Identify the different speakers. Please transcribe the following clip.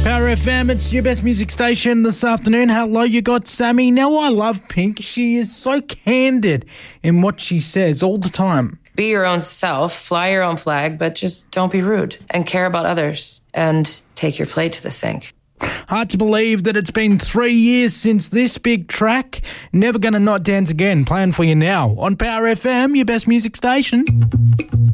Speaker 1: Power FM, it's your best music station this afternoon. Hello, you got Sammy. Now, I love Pink. She is so candid in what she says all the time.
Speaker 2: Be your own self, fly your own flag, but just don't be rude and care about others and take your plate to the sink.
Speaker 1: Hard to believe that it's been 3 years since this big track. Never Gonna Not Dance Again, playing for you now on Power FM, your best music station.